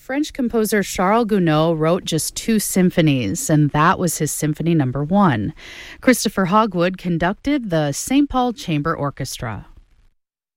French composer Charles Gounod wrote just 2 symphonies, and that was his Symphony No. 1. Christopher Hogwood conducted the St. Paul Chamber Orchestra.